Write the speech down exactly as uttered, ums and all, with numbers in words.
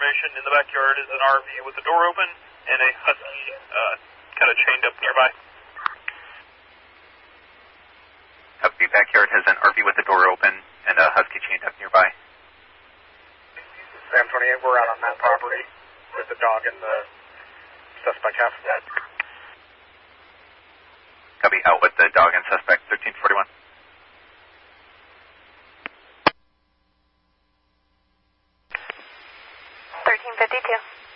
information. In the backyard is an R V with the door open and a husky uh, kind of chained up nearby. Copy. Backyard has an R V with the door open and a husky chained up nearby. Sam twenty-eight, we're out on that property with the dog and the suspect half dead. Copy. Out with the dog and suspect, thirteen forty-one. thirteen fifty-two.